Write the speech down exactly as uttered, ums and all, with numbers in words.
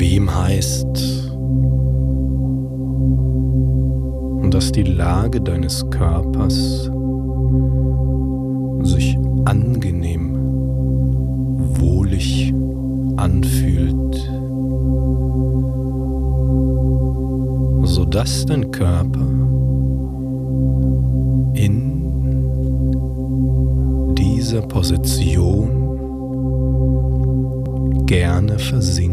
bequem heißt, dass die Lage deines Körpers sich angenehm, wohlig anfühlt, sodass dein Körper in dieser Position gerne versinkt.